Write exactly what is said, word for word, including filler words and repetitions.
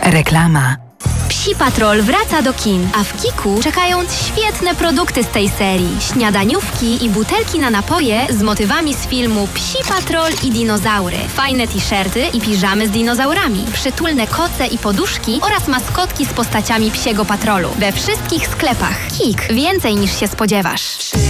Reklama. Psi Patrol wraca do kin, a w Kiku czekają świetne produkty z tej serii. Śniadaniówki i butelki na napoje z motywami z filmu Psi Patrol i dinozaury. Fajne t-shirty i piżamy z dinozaurami. Przytulne koce i poduszki oraz maskotki z postaciami Psiego Patrolu. We wszystkich sklepach. Kik. Więcej niż się spodziewasz.